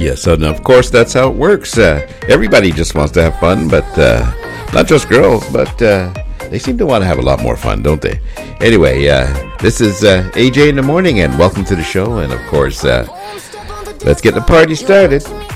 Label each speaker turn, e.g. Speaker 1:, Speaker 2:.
Speaker 1: Yes, and of course that's how it works. Everybody just wants to have fun, but not just girls, but they seem to want to have a lot more fun, don't they? Anyway, this is AJ in the morning, and welcome to the show. And of course, let's get the party started.